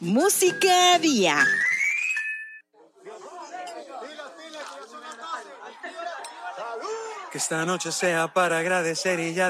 Música Día. Que esta noche sea para agradecer y ya